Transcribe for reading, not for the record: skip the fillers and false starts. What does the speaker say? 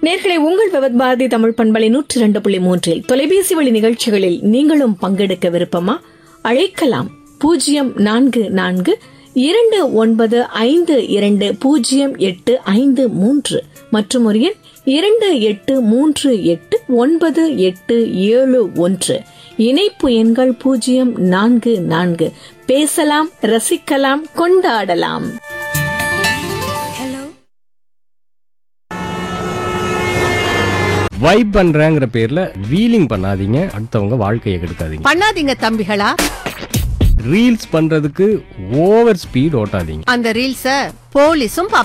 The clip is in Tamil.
நேர்களை உங்கள் விவத் பாரதி தமிழ் பண்பலை 102.3 தொலைபேசி வழி நிகழ்ச்சிகளில் நீங்களும் பங்கெடுக்க விருப்பமா? அழைக்கலாம் 04952280853 மற்றும் ஒரு எண் 28389871. இணைப்பு எண்கள் 044. பேசலாம், ரசிக்கலாம், கொண்டாடலாம். வைப் பண்றேங்கிற பேர்ல வீலிங் பண்ணாதீங்க, அடுத்தவங்க வாழ்க்கையை கெடுக்காதீங்க. பண்ணாதீங்க தம்பிகளா. ரீல்ஸ் பண்றதுக்கு ஓவர் ஸ்பீட் ஓட்டாதீங்க. அந்த ரீல்ஸ போலீஸும்